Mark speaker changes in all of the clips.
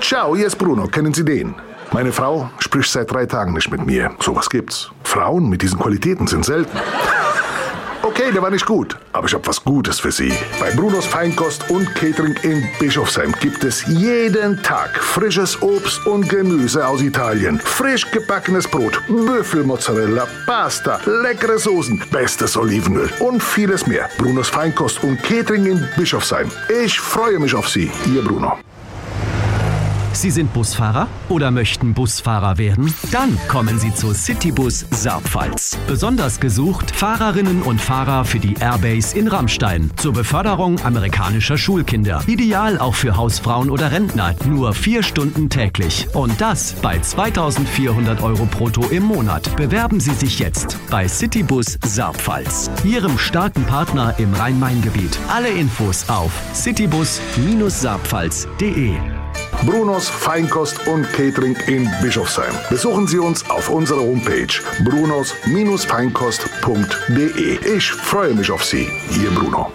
Speaker 1: Ciao, hier ist Bruno. Kennen Sie den? Meine Frau spricht seit 3 Tagen nicht mit mir. Sowas gibt's. Frauen mit diesen Qualitäten sind selten. Okay, der war nicht gut, aber ich habe was Gutes für Sie. Bei Brunos Feinkost und Catering in Bischofsheim gibt es jeden Tag frisches Obst und Gemüse aus Italien, frisch gebackenes Brot, Büffelmozzarella, Pasta, leckere Soßen, bestes Olivenöl und vieles mehr. Brunos Feinkost und Catering in Bischofsheim. Ich freue mich auf Sie, Ihr Bruno.
Speaker 2: Sie sind Busfahrer oder möchten Busfahrer werden? Dann kommen Sie zu Citybus Saarpfalz. Besonders gesucht Fahrerinnen und Fahrer für die Airbase in Rammstein. Zur Beförderung amerikanischer Schulkinder. Ideal auch für Hausfrauen oder Rentner. Nur 4 Stunden täglich. Und das bei 2.400 € brutto im Monat. Bewerben Sie sich jetzt bei Citybus Saarpfalz. Ihrem starken Partner im Rhein-Main-Gebiet. Alle Infos auf citybus-saarpfalz.de.
Speaker 1: Brunos Feinkost und Catering in Bischofsheim. Besuchen Sie uns auf unserer Homepage brunos-feinkost.de. Ich freue mich auf Sie, Ihr Bruno.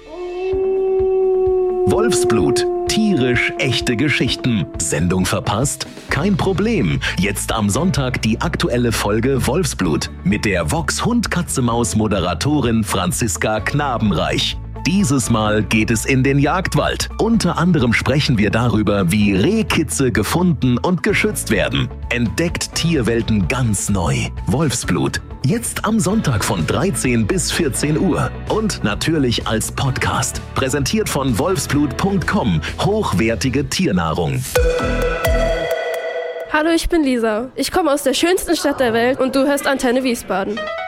Speaker 3: Wolfsblut. Tierisch echte Geschichten. Sendung verpasst? Kein Problem. Jetzt am Sonntag die aktuelle Folge Wolfsblut mit der Vox-Hund-Katze-Maus-Moderatorin Franziska Knabenreich. Dieses Mal geht es in den Jagdwald. Unter anderem sprechen wir darüber, wie Rehkitze gefunden und geschützt werden. Entdeckt Tierwelten ganz neu. Wolfsblut. Jetzt am Sonntag von 13 bis 14 Uhr. Und natürlich als Podcast. Präsentiert von wolfsblut.com. Hochwertige Tiernahrung.
Speaker 4: Hallo, ich bin Lisa. Ich komme aus der schönsten Stadt der Welt und du hörst Antenne Wiesbaden.